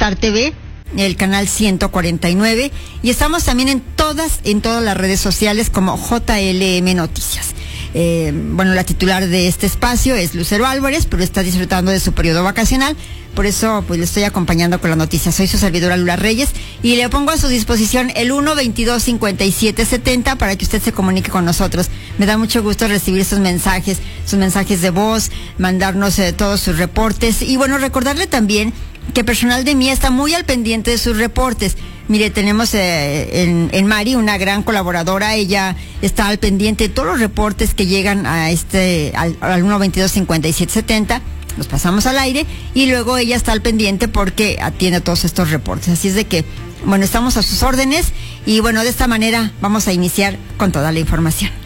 Star TV, el canal 149, y estamos también en todas las redes sociales como JLM Noticias. La titular de este espacio es Lucero Álvarez, pero está disfrutando de su periodo vacacional, por eso pues le estoy acompañando con las noticias. Soy su servidora Lula Reyes y le pongo a su disposición el 122-5770 para que usted se comunique con nosotros. Me da mucho gusto recibir sus mensajes de voz, mandarnos todos sus reportes, y bueno, recordarle también que personal de MIA está muy al pendiente de sus reportes. Mire, tenemos en Mari, una gran colaboradora. Ella está al pendiente de todos los reportes que llegan a al 122-5770. Los pasamos al aire y luego ella está al pendiente porque atiende todos estos reportes. Así es de que, bueno, estamos a sus órdenes y bueno, de esta manera vamos a iniciar con toda la información.